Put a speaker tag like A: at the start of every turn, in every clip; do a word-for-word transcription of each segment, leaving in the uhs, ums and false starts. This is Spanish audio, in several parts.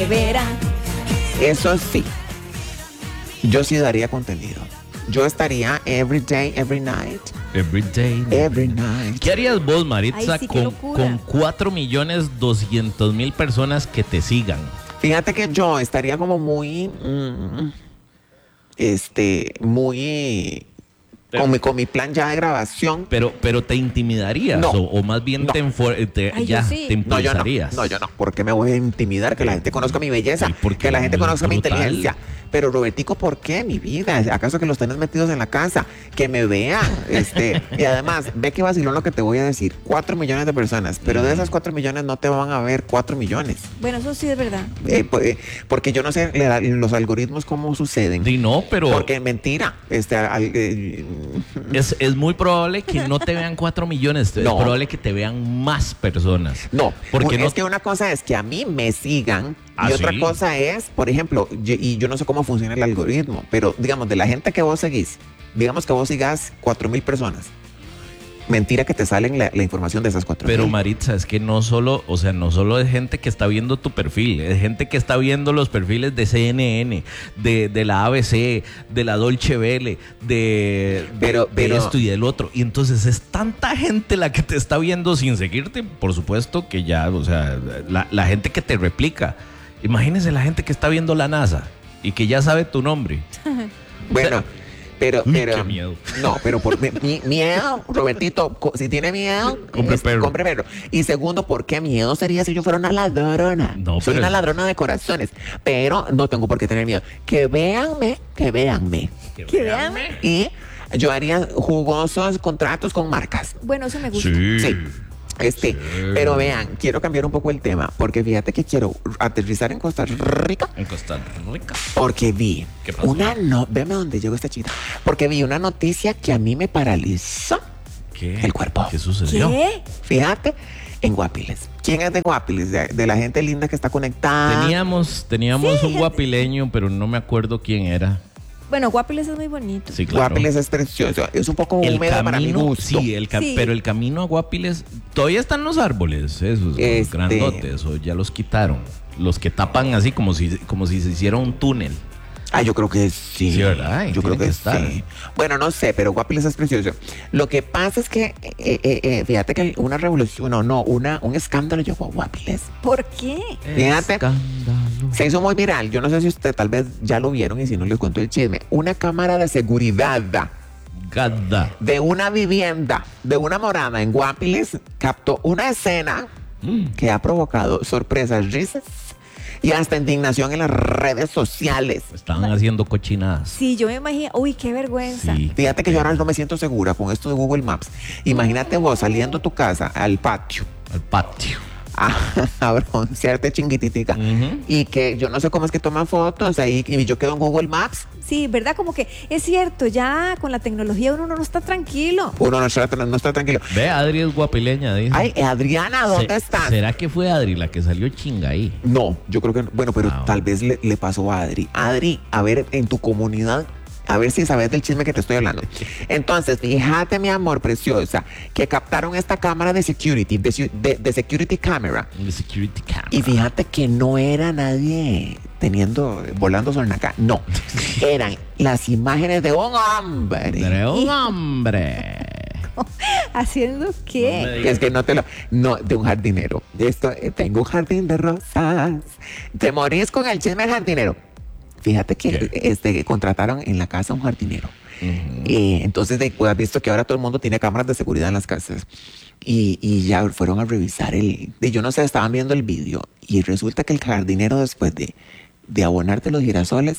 A: me verán.
B: Eso sí, yo sí daría contenido. Yo estaría every day, every night.
C: Every day.
B: Every night.
C: ¿Qué harías vos, Maritza,
A: Ay, sí, qué
C: con,
A: locura.
C: con cuatro millones doscientos mil personas que te sigan?
B: Fíjate que yo estaría como muy, mm, este, muy, con mi, con mi plan ya de grabación.
C: Pero, pero te intimidarías
B: No.
C: o, o más bien
B: No.
C: te, enfor- te-
A: Ay, yo
C: ya,
A: sí.
C: te
B: No, yo no.
C: impulsarías.
B: No, yo no. ¿Por qué me voy a intimidar? Que la gente conozca mi belleza.
C: Sí, porque
B: Que la gente
C: es
B: conozca mi
C: brutal.
B: inteligencia. Pero Robertico, ¿por qué? Mi vida. ¿Acaso que los tenés metidos en la casa? Que me vean. Este, y además, ve que vacilón lo que te voy a decir. Cuatro millones de personas. Pero de esas cuatro millones no te van a ver cuatro millones.
A: Bueno, eso sí es verdad.
B: Eh, pues, eh, porque yo no sé la- los algoritmos cómo suceden.
C: Sí, no, pero
B: Porque mentira. Este, al- eh,
C: es, es muy probable que no te vean cuatro millones. Es
B: No.
C: probable que te vean más personas.
B: No,
C: Porque
B: es
C: no-
B: que una cosa es que a mí me sigan
C: ¿Ah,
B: y otra
C: sí?
B: cosa es, por ejemplo, yo- y yo no sé cómo funciona el algoritmo, pero digamos, de la gente que vos seguís, digamos que vos sigas cuatro mil personas. Mentira que te salen la, la información de esas cuatro
C: Pero
B: mil.
C: Maritza, es que no solo, o sea, no solo es gente que está viendo tu perfil, es gente que está viendo los perfiles de C N N, de, de la A B C, de la Dolce Vele, de,
B: Pero-
C: de
B: pero-
C: esto y del otro. Y entonces es tanta gente la que te está viendo sin seguirte, por supuesto que ya, o sea, la, la gente que te replica. Imagínense la gente que está viendo la NASA y que ya sabe tu nombre.
B: Bueno, pero,
C: Uy,
B: pero
C: qué miedo.
B: no, pero por mi- mi- miedo, Robertito, co- si tiene miedo,
C: Compre
B: este,
C: perro.
B: compre perro. Y segundo, ¿por qué miedo sería si yo fuera una ladrona?
C: No,
B: Soy
C: pero-
B: una ladrona de corazones, pero no tengo por qué tener miedo. Que véanme, que véanme.
A: Que vean.
B: Y yo haría jugosos contratos con marcas.
A: Bueno, eso me gusta.
B: Sí. Este, pero vean, quiero cambiar un poco el tema, porque fíjate que quiero aterrizar en Costa Rica,
C: En Costa Rica.
B: porque vi
C: ¿Qué pasó?
B: una no, veme dónde llegó esta chica, porque vi una noticia que a mí me paralizó
C: ¿Qué?
B: el cuerpo.
C: ¿Qué sucedió?
A: ¿Qué?
B: Fíjate, en Guapiles. ¿Quién es de Guapiles? De, de la gente linda que está conectada.
C: Teníamos, teníamos
A: Sí,
C: un guapileño, pero no me acuerdo quién era.
A: Bueno, Guapiles es muy bonito.
C: Sí, claro.
B: Guapiles es precioso, es un poco
C: El
B: húmedo para mi
C: camino,
B: gusto.
C: sí, el ca-
A: Sí.
C: pero el camino a Guapiles, todavía están los árboles, esos
B: Este-
C: los grandotes, o ya los quitaron. Los que tapan así como si, como si se hiciera un túnel.
B: Ah, yo creo que sí.
C: Sí, ¿verdad? Ahí
B: Yo creo
C: tiene
B: que,
C: que estar.
B: sí. Bueno, no sé, pero Guapiles es precioso. Lo que pasa es que, eh, eh, eh, fíjate que una revolución, no, no, una, un escándalo llegó a Guapiles.
A: ¿Por qué?
B: Fíjate.
C: Escándalo.
B: Se hizo muy viral. Yo no sé si usted tal vez ya lo vieron y si no les cuento el chisme. Una cámara de seguridad
C: Gada.
B: de una vivienda, de una morada en Guapiles, captó una escena
C: Mm.
B: que ha provocado sorpresas, risas y hasta indignación en las redes sociales.
C: Estaban haciendo cochinadas.
A: Sí, yo me imagino. Uy, qué vergüenza.
C: Sí.
B: Fíjate que yo ahora no me siento segura con esto de Google Maps. Imagínate vos saliendo a tu casa al patio
C: Al patio.
B: a, a broncearte chinguititica
C: Ujú.
B: y que yo no sé cómo es que toman fotos ahí y yo quedo en Google Maps.
A: Sí, ¿verdad? Como que es cierto, ya con la tecnología uno no está tranquilo.
B: Uno no está, no está tranquilo.
C: Ve, Adri es guapileña, dice.
B: Ay, Adriana, ¿dónde
C: Se-
B: estás?
C: ¿Será que fue Adri la que salió chinga ahí?
B: No, yo creo que no. Bueno, pero
C: Ah,
B: tal vez le, le pasó a Adri. Adri, a ver, en tu comunidad, a ver si sabes del chisme que te estoy hablando. Entonces, fíjate, mi amor preciosa, que captaron esta cámara de security, de, su- de- de security camera.
C: The security camera.
B: Y fíjate que no era nadie teniendo, volando sobre acá. No, eran las imágenes de un hombre.
C: De un hombre.
A: ¿Haciendo
C: No
A: qué?
C: me
B: Es que no te lo. No, de un jardinero. Esto, eh, tengo un jardín de rosas. Te morís con el chisme del jardinero. Fíjate que
C: ¿Qué?
B: este, contrataron en la casa a un jardinero.
C: Ujú.
B: Eh, entonces, de, pues, has visto que ahora todo el mundo tiene cámaras de seguridad en las casas. Y, y ya fueron a revisar el. De, yo no sé, estaban viendo el vídeo. Y resulta que el jardinero, después de, de abonarte los girasoles,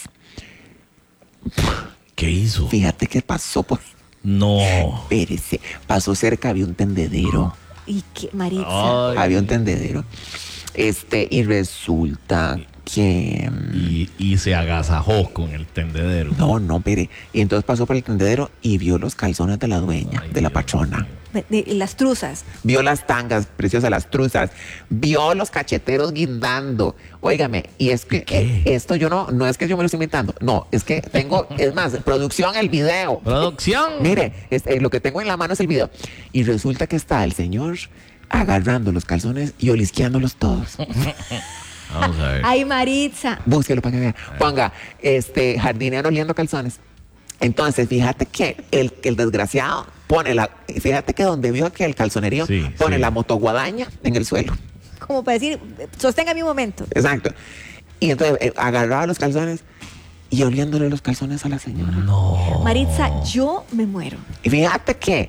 C: ¿Qué hizo?
B: fíjate que pasó por.
C: No.
B: Espérese, pasó cerca, había un tendedero.
A: ¿Y qué, Maritza?
C: Ay.
B: Había un tendedero. Este, y resulta que. mm,
C: Y, y se agasajó con el tendedero.
B: No, no, pere. Y entonces pasó por el tendedero y vio los calzones de la dueña,
C: Ay,
B: de la
C: Dios
B: patrona.
C: mío.
A: De- de- las truzas.
B: Vio las tangas preciosas, las truzas. Vio los cacheteros guindando. Óigame, y es que
C: ¿Qué?
B: eh, esto yo no, no es que yo me lo estoy inventando. No, es que tengo, es más, producción el video.
C: Producción.
B: Mire, es- eh, lo que tengo en la mano es el video. Y resulta que está el señor agarrando los calzones y olisqueándolos todos.
C: Vamos a ver.
A: Ay, Maritza.
B: Búsquelo para que vea. Ponga, este, jardinero oliendo calzones. Entonces, fíjate que el, el desgraciado pone la, fíjate que donde vio que el calzonerío
C: Sí,
B: pone
C: sí.
B: la motoguadaña en el suelo.
A: Como para decir, sostenga mi momento.
B: Exacto. Y entonces eh, agarraba los calzones y oliéndole los calzones a la señora.
C: No.
A: Maritza, yo me muero.
B: Y fíjate que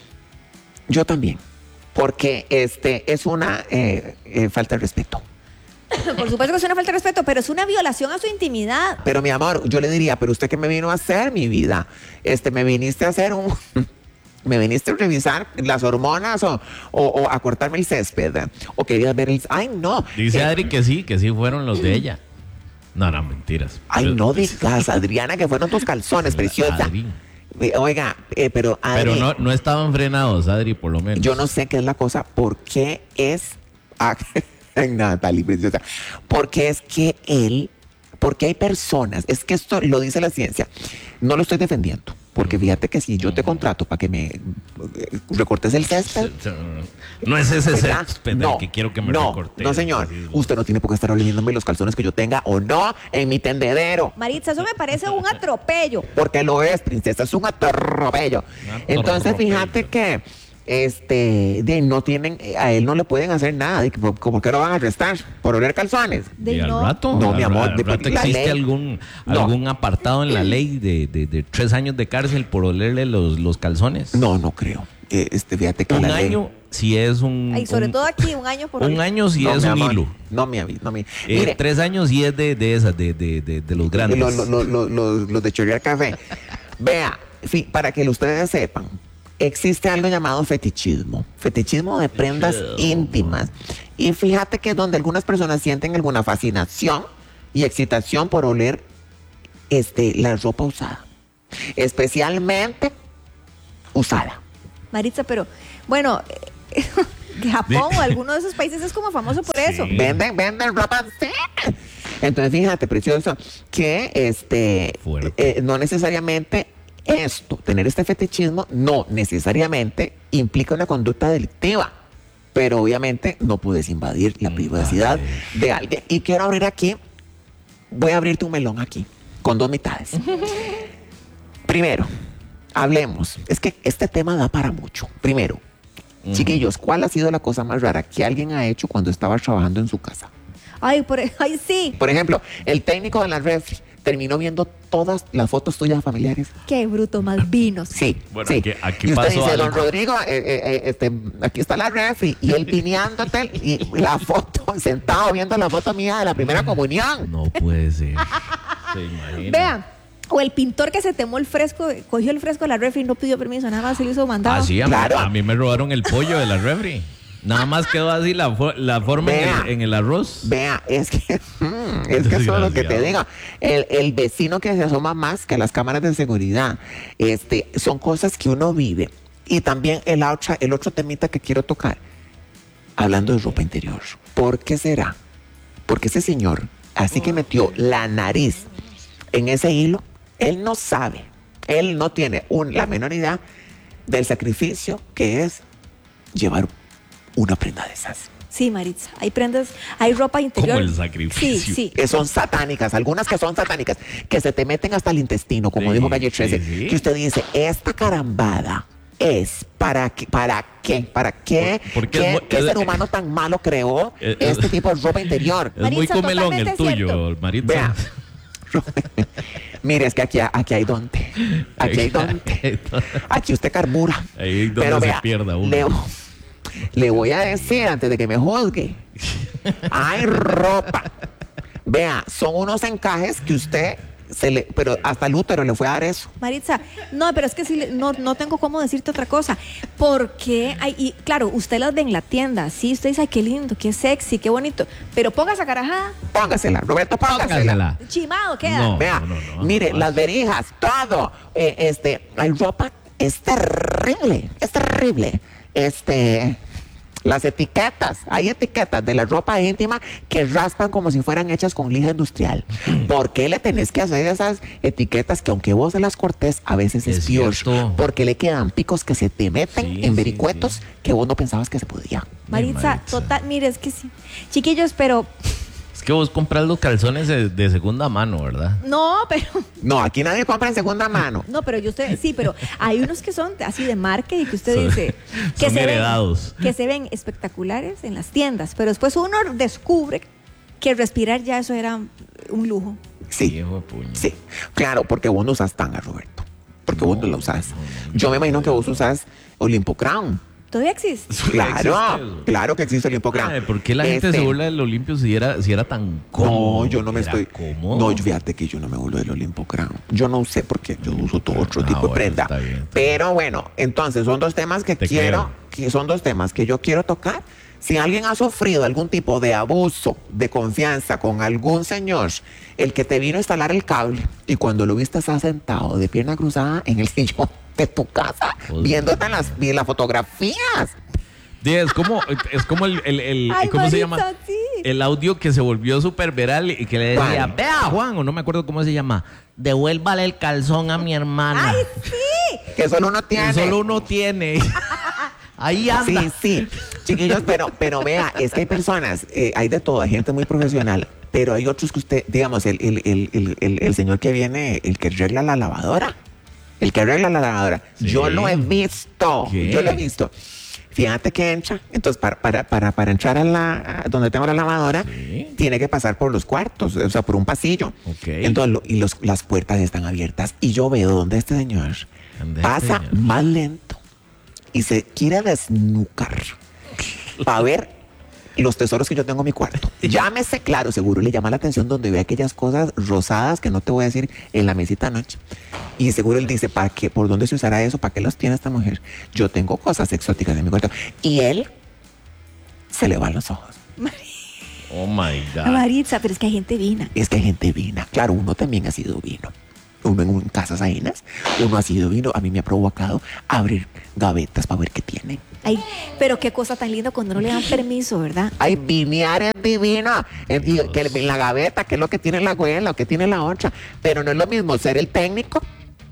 B: yo también, porque este es una eh, eh, falta de respeto.
A: Por supuesto que es una falta de respeto, pero es una violación a su intimidad.
B: Pero mi amor, yo le diría, pero usted qué me vino a hacer, mi vida, este, me viniste a hacer un, me viniste a revisar las hormonas o, o, o a cortarme el césped, o querías ver el, ay no,
C: Dice
B: Eh,
C: Adri que sí, que sí fueron los de ella. No, no, mentiras.
B: ay no digas, Adriana, que fueron tus calzones, preciosa.
C: Adri.
B: Eh, Oiga, eh, pero Adri,
C: Pero no, no estaban frenados, Adri, por lo menos.
B: yo no sé qué es la cosa, por qué es ah, Natalie, preciosa, porque es que él, porque hay personas, es que esto lo dice la ciencia, no lo estoy defendiendo, porque fíjate que si yo te contrato para que me eh, recortes el césped,
C: No es ese
B: ¿verdad?
C: césped
B: no,
C: el que quiero que me
B: no,
C: recorte.
B: no señor, usted no tiene por qué estar oliéndome los calzones que yo tenga o no en mi tendedero.
A: Maritza, eso me parece un atropello.
B: Porque lo es, princesa, es un atropello.
C: Un
B: Entonces,
C: atropello.
B: fíjate que este de, no tienen, a él no le pueden hacer nada. de que, ¿Por por qué lo van a arrestar? ¿Por oler calzones?
A: De
C: ¿Y al
A: no.
C: rato?
B: No,
C: Al
B: mi amor,
C: ra- al
B: de-
C: rato
B: la
C: existe
B: ley-
C: algún,
B: No.
C: algún apartado en la ley de, de, de tres años de cárcel por olerle los, los calzones.
B: No, no creo. Eh, Este, fíjate que
C: Un
B: la ley-
C: año si es un.
A: Ay, sobre
C: un-
A: todo aquí, un año por
C: Un
A: hora.
C: año si
B: no,
C: es
B: mi
C: un
B: amor,
C: hilo.
B: No, mi avi- no, mi.
C: Eh,
B: Mire,
C: tres años si es de, de esas, de, de, de, de los grandes.
B: Los, los, los, los, los- los de chorrear café. Vea, fi- para que ustedes sepan, existe algo llamado fetichismo. Fetichismo de prendas íntimas. Y fíjate que es donde algunas personas sienten alguna fascinación y excitación por oler este, la ropa usada. Especialmente usada.
A: Maritza, pero bueno, eh, Japón o alguno de esos países es como famoso por eso.
C: Sí.
B: Venden, venden ropa así. Entonces, fíjate, precioso, que este
C: Fuerte.
B: eh, no necesariamente esto, tener este fetichismo, no necesariamente implica una conducta delictiva. Pero obviamente no puedes invadir la privacidad de alguien. Y quiero abrir aquí, voy a abrirte un melón aquí, con dos mitades. Primero, hablemos. Es que este tema da para mucho. Primero, chiquillos, ¿cuál ha sido la cosa más rara que alguien ha hecho cuando estaba trabajando en su casa?
A: Ay, por, ay, sí.
B: Por ejemplo, el técnico de la refri terminó viendo todas las fotos tuyas familiares.
A: Qué bruto, más vinos.
B: Sí,
C: Bueno,
B: sí.
C: aquí- aquí
B: y usted
C: pasó
B: dice,
C: algo.
B: don Rodrigo, eh, eh, eh, este, aquí está la refri. Y él vineándote y la foto, sentado viendo la foto mía de la primera comunión.
C: No puede ser. Se imagina.
A: Vean, o el pintor que se temó el fresco, cogió el fresco de la refri y no pidió permiso, nada más se lo hizo mandado.
C: Así, a, mí-
B: Claro.
C: a mí me robaron el pollo de la refri. Nada más quedó así la, fo- la forma en
B: Vea.
C: el, en el arroz.
B: Vea, es que, mm, es que eso es lo que te digo. El, el vecino que se asoma más que las cámaras de seguridad, este, son cosas que uno vive. Y también el otro, el otro temita que quiero tocar, hablando de ropa interior. ¿Por qué será? Porque ese señor, así que metió la nariz en ese hilo, él no sabe, él no tiene un- la menor idea del sacrificio que es llevar una prenda de esas.
A: Sí, Maritza, hay prendas, hay ropa interior.
C: Como el sacrificio.
A: Sí, sí.
B: Que son satánicas, algunas que son satánicas, que se te meten hasta el intestino, como
C: Sí,
B: dijo Calle trece,
C: sí, sí.
B: que usted dice, esta carambada es para qué, para qué, para qué,
C: Por- porque
B: qué,
C: es mu-
B: qué
C: es-
B: ser humano tan malo creó
C: Es- es-
B: este tipo de ropa interior.
C: Es muy
A: Maritza,
C: comelón el
A: totalmente
C: tuyo,
A: cierto.
C: Maritza.
B: Vea. Mire, es que aquí, aquí hay donde, aquí hay donde, aquí usted carbura.
C: Ahí donde
B: Pero
C: se
B: vea,
C: pierda uno.
B: Le, le voy a decir antes de que me juzgue. Hay ropa. Vea, son unos encajes que usted se le, pero hasta el útero le fue a dar eso.
A: Maritza, no, pero es que sí, le- no, no tengo cómo decirte otra cosa. Porque, hay, y claro, usted las ve en la tienda, sí, usted dice, ay, qué lindo, qué sexy, qué bonito. Pero ponga esa carajada,
B: Póngasela, Roberto, póngasela.
C: Póngasela.
A: chimado queda.
C: No.
B: Vea,
C: no, no,
B: mire,
C: no.
B: las verijas, todo. Eh, este, hay ropa, es terrible, es terrible. Este, las etiquetas, hay etiquetas de la ropa íntima que raspan como si fueran hechas con lija industrial. ¿Por qué le tenés que hacer esas etiquetas que aunque vos se las cortés, a veces es,
C: Es
B: peor?
C: cierto.
B: Porque le quedan picos que se te meten
C: Sí,
B: en
C: sí,
B: vericuetos
C: sí.
B: que vos no pensabas que se podía.
A: Maritza,
C: Maritza.
A: total, mire, es que sí. Chiquillos, pero
C: Es que vos compras los calzones de, de segunda mano, ¿verdad?
A: No, pero
B: No, aquí nadie compra en segunda mano.
A: no, pero yo usted sí, pero hay unos que son así de marca y que usted
C: Son-
A: dice que
C: son
A: se
C: heredados.
A: ven que se ven espectaculares en las tiendas, pero después uno descubre que respirar ya eso era un lujo.
B: Sí,
C: Hijo de puño.
B: sí. Claro, porque vos no usas tanga, Roberto. Porque vos no la usas. Yo me imagino que vos usas Olimpo Crown.
A: Todavía existe.
B: Claro,
C: ¿Existe eso?
B: claro que existe Olimpo Crown.
C: Ay, ¿por qué la gente
B: Este,
C: se burla del Olimpio si era, si era tan cómodo?
B: No, yo no me
C: Era
B: estoy.
C: cómodo.
B: No, yo- fíjate que yo no me burlo del Olimpo Crown. Yo no sé por qué. Yo uso todo otro
C: Ah,
B: tipo de
C: bueno,
B: prenda.
C: está bien, está
B: Pero bueno, entonces son dos temas que
C: Te
B: quiero.
C: creo.
B: Que son dos temas que yo quiero tocar. Si alguien ha sufrido algún tipo de abuso de confianza con algún señor, el que te vino a instalar el cable y cuando lo viste estás sentado de pierna cruzada en el sillón de tu casa,
C: Joder.
B: viéndote las, vi- las fotografías.
C: Sí, es como, es como el, el, el-
A: Ay,
C: ¿cómo se
A: Marisa,
C: llama?
A: sí.
C: El audio que se volvió súper viral y que le decía,
B: ¿Cuál?
C: vea Juan, o no me acuerdo cómo se llama, devuélvale el calzón a mi hermana.
A: ¡Ay, sí!
B: Que solo uno tiene.
C: Que solo uno tiene. Ahí anda.
B: Sí, sí. Chiquillos, pero, pero vea, es que hay personas, eh, hay de todo, hay gente muy profesional, pero hay otros que usted, digamos, el, el, el, el, el- el señor que viene, el que arregla la lavadora, el que arregla la lavadora,
C: Sí.
B: yo lo he visto,
C: ¿Qué?
B: yo lo he visto. Fíjate que entra, entonces para, para, para, para entrar a la, a donde tengo la lavadora,
C: Sí.
B: tiene que pasar por los cuartos, o sea, por un pasillo.
C: Ok.
B: Entonces, lo- y los, las puertas están abiertas y yo veo donde este señor
C: ¿Dónde
B: pasa
C: este señor?
B: más lento y se quiere desnucar para ver los tesoros que yo tengo en mi cuarto. Llámese, claro, seguro le llama la atención donde ve aquellas cosas rosadas que no te voy a decir en la mesita anoche. Y seguro él dice, ¿para qué? ¿Por dónde se usará eso? ¿Para qué los tiene esta mujer? Yo tengo cosas exóticas en mi cuarto. Y él se le van los ojos.
C: Oh my God.
A: Maritza, pero es que hay gente vina.
B: Es que hay gente vina. Claro, uno también ha sido vino. Uno en un- casas ajenas, uno ha sido vino. A mí me ha provocado abrir gavetas para ver qué tiene.
A: Ay, pero qué cosa tan linda cuando no le dan permiso, ¿verdad?
B: Ay, vinear es divino. Es di- que el- la gaveta, que es lo que tiene la abuela, o que tiene la otra. Pero no es lo mismo ser el técnico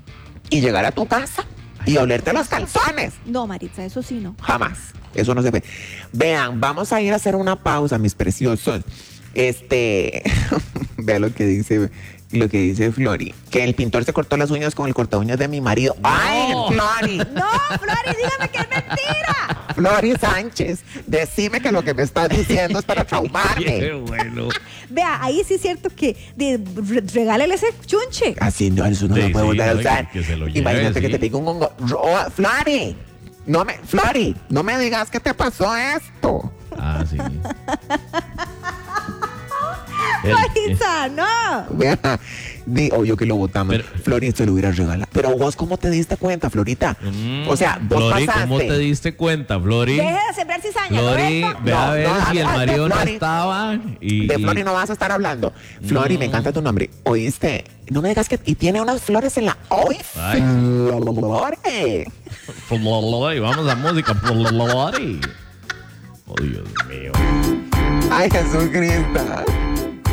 B: y llegar a tu casa y olerte los calzones.
A: No, Maritza, eso sí no.
B: Jamás. Eso no se ve. Vean, vamos a ir a hacer una pausa, mis preciosos. Este, vea lo que dice, lo que dice Flori, que el pintor se cortó las uñas con el corta uñas de mi marido. ¡Ay, Flori!
A: No, Flori, dígame que es mentira.
B: Flori Sánchez, decime que lo que me estás diciendo es para
C: Qué
B: traumarme.
C: bueno.
A: Vea, ahí sí es cierto que de, re- regálele ese chunche.
B: Así no, eso no
C: Sí,
B: lo puede
C: sí,
B: volver a
C: no,
B: usar.
C: que- que se lo lleve,
B: Imagínate que
C: sí.
B: te pique un hongo. Ro- Flori, no me, Flori, no me digas que te pasó esto.
C: Ah, sí. El-
A: Maritza, no.
B: Vea, di, obvio que lo votamos.
C: Pero-
B: Flori, esto lo hubiera regalado. Pero vos, ¿cómo te diste cuenta, Florita?
C: Mm,
B: O sea, vos
C: Flori,
B: pasaste.
C: ¿cómo te diste cuenta, Flori?
A: Deje de sembrar cizaña,
C: Flori,
A: Roberto.
C: ve a
B: No,
C: ver
B: no,
C: si el
B: habla de
C: marido no
B: Flori.
C: estaba y...
B: De
C: y-
B: Flori no vas a estar hablando. Flori, me encanta tu nombre. ¿Oíste? No me digas que... Y tiene unas flores en la... ¡Ay,
C: Ay.
B: Flori!
C: Flori, vamos a música. Flori. Oh, Dios mío.
B: ¡Ay, Jesucristo!